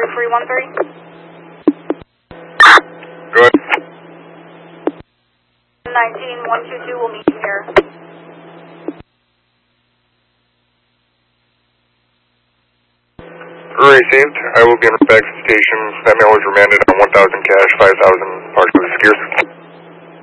313. Good. 19122 will meet you here. Received. I will be in back to the station. That mail was remanded on 1,000 cash, 5,000 partially secured.